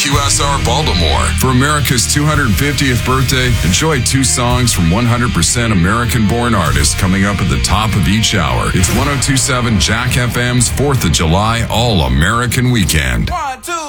QSR Baltimore. For America's 250th birthday, enjoy 2 songs from 100% American-born artists coming up at the top of each hour. It's 102.7 Jack FM's 4th of July All-American Weekend. 1, 2.